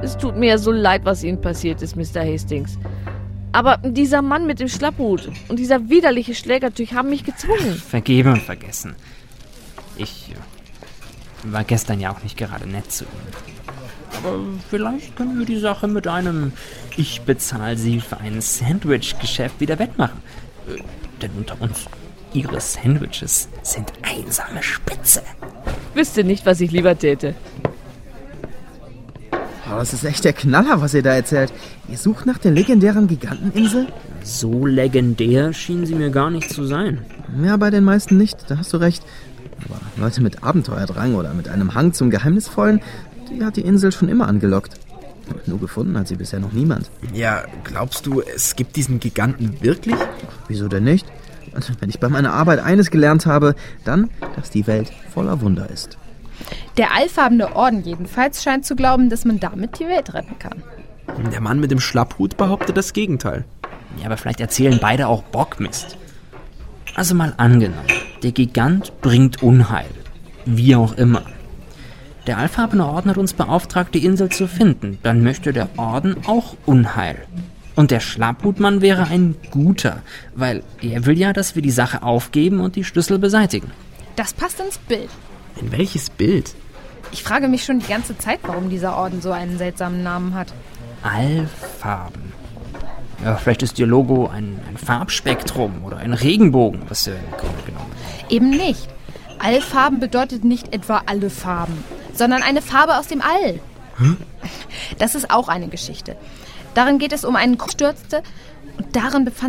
Es tut mir ja so leid, was Ihnen passiert ist, Mr. Hastings. Aber dieser Mann mit dem Schlapphut und dieser widerliche Schlägertyp haben mich gezwungen. Vergeben und vergessen. Ich war gestern ja auch nicht gerade nett zu Ihnen. Aber vielleicht können wir die Sache mit einem Ich bezahle Sie für ein Sandwich-Geschäft wieder wettmachen. Denn unter uns, Ihre Sandwiches sind einsame Spitze. Wüsste nicht, was ich lieber täte. Oh, das ist echt der Knaller, was ihr da erzählt. Ihr sucht nach der legendären Giganteninsel? So legendär schien sie mir gar nicht zu sein. Ja, bei den meisten nicht, da hast du recht. Aber Leute mit Abenteuerdrang oder mit einem Hang zum Geheimnisvollen, die hat die Insel schon immer angelockt. Nur gefunden hat sie bisher noch niemand. Ja, glaubst du, es gibt diesen Giganten wirklich? Wieso denn nicht? Also, wenn ich bei meiner Arbeit eines gelernt habe, dann, dass die Welt voller Wunder ist. Der Allfarbene Orden jedenfalls scheint zu glauben, dass man damit die Welt retten kann. Der Mann mit dem Schlapphut behauptet das Gegenteil. Ja, aber vielleicht erzählen beide auch Bockmist. Also mal angenommen, der Gigant bringt Unheil. Wie auch immer. Der Allfarbene Orden hat uns beauftragt, die Insel zu finden. Dann möchte der Orden auch Unheil. Und der Schlapphutmann wäre ein guter, weil er will ja, dass wir die Sache aufgeben und die Schlüssel beseitigen. Das passt ins Bild. In welches Bild? Ich frage mich schon die ganze Zeit, warum dieser Orden so einen seltsamen Namen hat. Allfarben. Ja, vielleicht ist ihr Logo ein Farbspektrum oder ein Regenbogen, was sie im Grunde genommen. Eben nicht. Allfarben bedeutet nicht etwa alle Farben, sondern eine Farbe aus dem All. Das ist auch eine Geschichte. Darin geht es um einen Stürzte und darin befand